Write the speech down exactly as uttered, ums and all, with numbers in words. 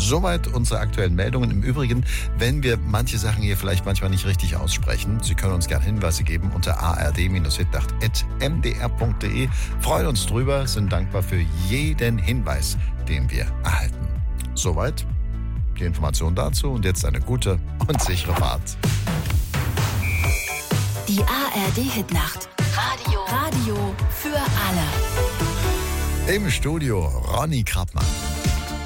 Soweit unsere aktuellen Meldungen. Im Übrigen, wenn wir manche Sachen hier vielleicht manchmal nicht richtig aussprechen, Sie können uns gerne Hinweise geben unter a r d hitnacht at m d r punkt d e. Freuen uns drüber, sind dankbar für jeden Hinweis, den wir erhalten. Soweit die Information dazu und jetzt eine gute und sichere Fahrt. Die A R D-Hitnacht. Radio. Radio für alle. Im Studio Ronny Krappmann.